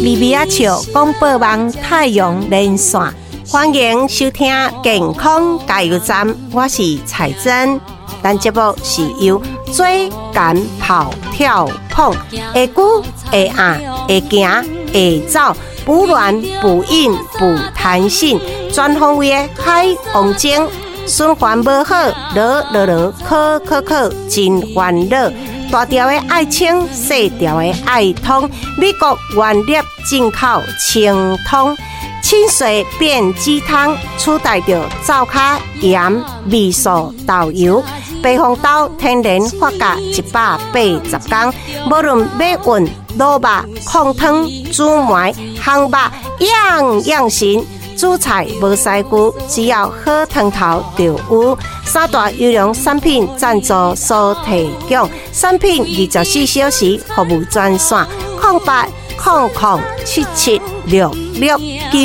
米米仔笑广播网太阳连线，欢迎收听健康加油站，我是彩珍。咱节目是由追赶跑跳碰，会久会硬会行会走，补卵补阴补弹性，全方位的海王精。循环无好，考，真烦恼。大条的爱清，细条的爱通。美国原粒进口清通，清水变鸡汤，取代着灶卡盐、味素、豆油。白红豆天然发酵180天，无论要运、卤肉、控汤、煮糜、烘肉，样样行。煮菜无师具，只要好汤头就有。三大优良产品赞助所提供，产品24小时服务专线：0800776669。